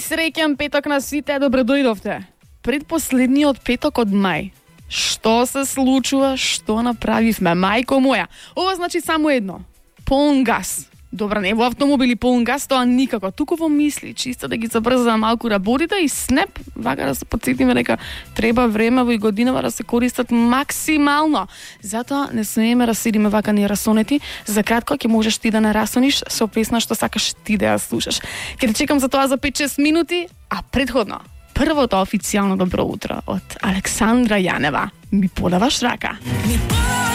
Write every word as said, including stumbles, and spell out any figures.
Srećen petak na site, dobrodojdovte. Предпоследниот петок од мај. Што се случува, што направивме, мајко моја? Ова значи само едно. Полн газ. Добра, не во автомобили полн газ, тоа никако. Туку во мисли, чисто да ги забрза малку работите и снеп, вака да се подсетиме дека треба времево и годинава да се користат максимално. Затоа не смееме да седиме вака ни расонети. За кратко ќе можеш ти да не расониш со песна што сакаш ти да ја слушаш. Ќе те чекам за тоа за пет-шест минути, а предходно првото официјално добро утро од Александра Јанева. Ми подаваш рака.